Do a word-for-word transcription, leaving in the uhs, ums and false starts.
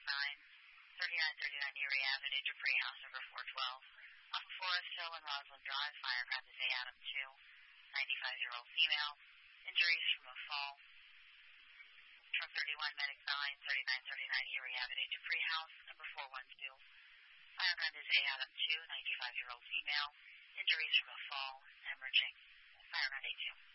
nine, thirty-nine thirty-nine Erie Avenue, Dupree House number four twelve. Off of Forest Hill and Roslyn Drive, fire Francis A. Adam two, ninety-five-year-old female. Injuries from a fall. Truck thirty-one, Medic nine, thirty-nine thirty-nine Erie Avenue, Dupree House number four one two. Fire Francis A. Adam two, ninety-five-year-old female. Injuries from a fall. Hemorrhaging. Fire A two.